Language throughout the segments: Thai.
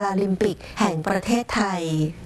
ราลิมปิกแห่งประเทศไทย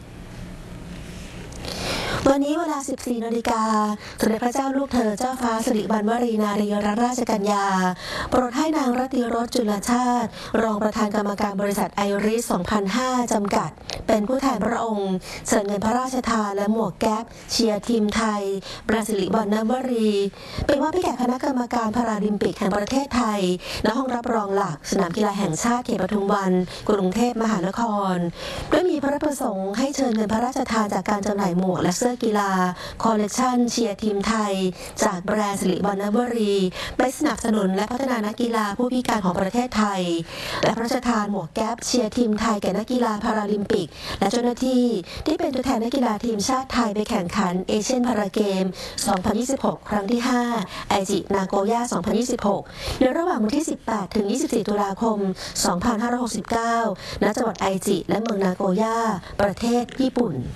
วันนี้เวลา 14 นาฬิกาสมเด็จพระเจ้าลูกเธอเจ้าฟ้าสิริวัณวรีนารีรัตนราชกัญญาโปรดให้นางรัตติรสจุลชาติรองประธานกรรมการบริษัทไอริส 2005 จำกัดเป็นผู้แทนพระองค์เชิญเงินพระราชทานและหมวกแก๊ปเชียร์ทีมไทยประสิริวัณวรีเป็นว่าพี่แก่คณะกรรมการพาราลิมปิกแห่งประเทศไทยณห้องรับรองหลักสนามกีฬาแห่งชาติเขตปทุมวันกรุงเทพมหานครโดยมีพระประสงค์ให้เชิญเงินพระราชทานจากการจำหน่ายหมวกและเสื้อกีฬาคอลเลกชันเชียร์ทีมไทยจากแบรนด์สิริวัณวรีไปสนับสนุนและพัฒนานักกีฬาผู้พิการของประเทศไทยและพระราชทานหมวกแก๊ปเชียร์ทีมไทยแก่นักกีฬาพาราลิมปิกและเจ้าหน้าที่ที่เป็นตัวแทนนักกีฬาทีมชาติไทยไปแข่งขันเอเชียนพาราเกม 2026 ครั้งที่ 5 ไอจินาโกย่า 2026 ในระหว่างวันที่ 18 ถึง 24 ตุลาคม 2569 ณ จังหวัดไอจิและเมืองนาโกย่าประเทศญี่ปุ่น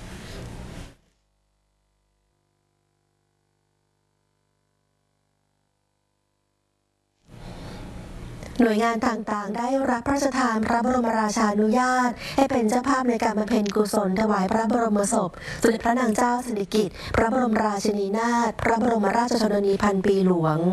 หน่วยงานต่างๆได้รับพระราชทานพระบรมราชานุญาตให้เป็นเจ้าภาพในการบำเพ็ญกุศลถวายพระบรมศพสมเด็จพระนางเจ้าสิริกิติ์พระบรมราชินีนาถพระบรมราชชนนีพันปีหลวง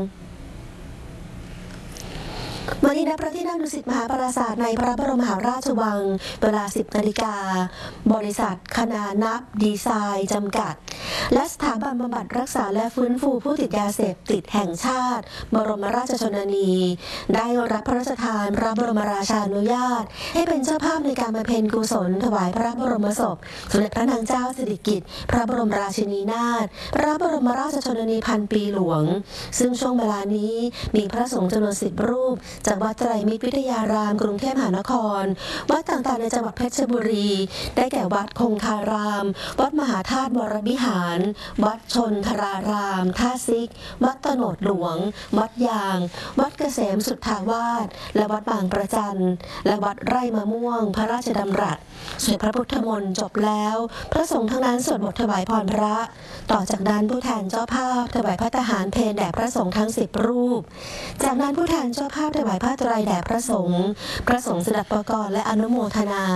วันนี้ณพระที่นั่งดุสิตมหาปราสาทในพระบรมมหาราชวังเวลา 10 นาฬิกาบริษัทคณานับดีไซน์จำกัดและสถาบันบำบัดรักษาและฟื้นฟูผู้ติดยาเสพติดแห่งชาติบรมราชชนนีได้รับพระราชทานพระบรมราชานุญาตให้เป็นเจ้าภาพในการบำเพ็ญกุศลถวายพระบรมศพสมเด็จพระนางเจ้าสิริกิติ์พระบรมราชินีนาถพระบรมราชชนนีพันปีหลวงซึ่งช่วงเวลานี้มีพระสงฆ์จำนวน10 รูปจากวัดไตรมิตรวิทยารามกรุงเทพมหานครวัดต่างๆในจังหวัดเพชรบุรีได้แก่วัดคงคารามวัดมหาธาตุวรวิหารวัดชนทรารามท่าซิกวัดตโนดหลวงวัดยางวัดเกษมสุทธาวาสและวัดบางประจันและวัดไร่มะม่วงพระราชดำรัสสวดพระพุทธมนต์จบแล้วพระสงฆ์ทั้งนั้นสวดบทถวายพรพระต่อจากนั้นผู้แทนเจ้าภาพถวายพระทหารเพลแด่พระสงฆ์ทั้ง10 รูปจากนั้นผู้แทนเจ้าภาพถวายผ้าไตรแด่พระสงฆ์สดับประกรณ์และอนุโมทนา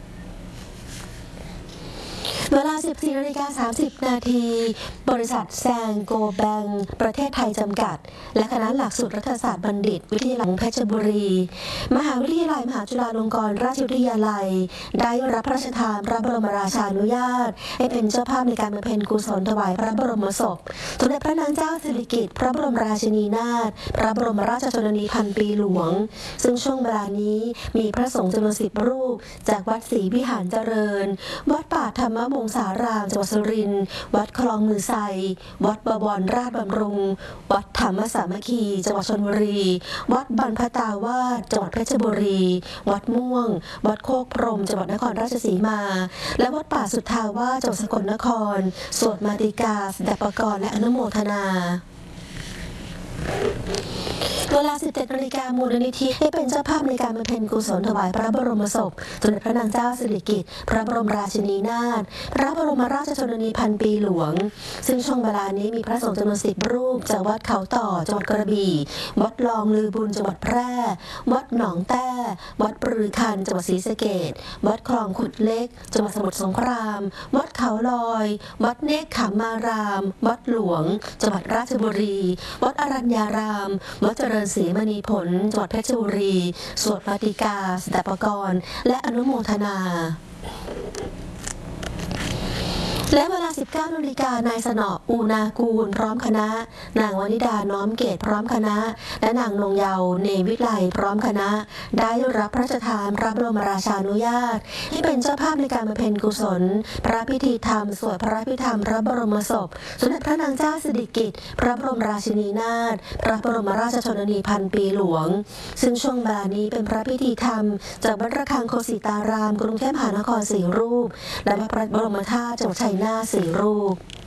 เวลา 14 นาฬิกา 30 นาทีบริษัทแซงโกแบงประเทศไทยจำกัดและคณะหลักสูตรรัฐศาสตร์บัณฑิตวิทยาลัยเพชรบุรีมหาวิทยาลัยมหาจุฬาลงกรณราชวิทยาลัยได้รับพระราชทานพระบรมราชานุญาตให้เป็นเจ้าภาพในการบำเพ็ญกุศลถวายพระบรมศพสมเด็จพระนางเจ้าสิริกิติ์พระบรมราชินีนาถพระบรมราชชนนีพันปีหลวงซึ่งช่วงเวลานี้มีพระสงฆ์จำนวน10 รูปจากวัดศรีวิหารเจริญวัดป่าธรรมวงศารามจังหวัดสุรินทร์วัดคลองมือไซวัดบวรราชบำรุงวัดธรรมสามัคคีจังหวัดชลบุรีวัดบรรพตาวาสจังหวัดเพชรบุรีวัดม่วงวัดโคกพรหมจังหวัดนครราชสีมาและวัดป่าสุทธาวาสจังหวัดสกลนครสวดมาติกาสดับประกรณ์และอนุโมทนาเวลา 17 นาฬิกามูลนิธิได้เป็นเจ้าภาพในการบำเพ็ญกุศลถวายพระบรมศพสมเด็จพระนางเจ้าสิริกิติ์พระบรมราชินีนาถพระบรมราชชนนีพันปีหลวงซึ่งช่วงเวลานี้มีพระสงฆ์จำนวน10 รูปจากวัดเขาต่อจังหวัดกระบี่วัดลองลือบุญจังหวัดแพร่วัดหนองแต้วัดปรือคันจังหวัดศรีสะเกษวัดคลองขุดเล็กจังหวัดสมุทรสงครามวัดเขาลอยวัดเนกขมารามวัดหลวงจังหวัดราชบุรีวัดอรัญญารามวัดเจริญศรีมณีผลจังหวัดเพชรบุรีสวดมาติกาสดับประกรณ์และอนุโมทนาและเวลา 19 นาฬิกานายสนออูนากูลพร้อมคณะนางวนิดาน้อมเกตพร้อมคณะและนางนงเยาว์เนวิไลพร้อมคณะได้รับพระราชทานพระบรมราชานุญาตให้เป็นเจ้าภาพในการบำเพ็ญกุศลพระพิธีธรรมสวดพระพิธรรมพระบรมศพสมเด็จพระนางเจ้าสิริกิติ์พระบรมราชินีนาถพระบรมราชชนนีพันปีหลวงซึ่งช่วงเวลานี้เป็นพระพิธีธรรมจากวัดระฆังโคสิตารามกรุงเทพมหานคร4 รูปและพระบรมธาตุจังหวัดชัยนาท4 รูป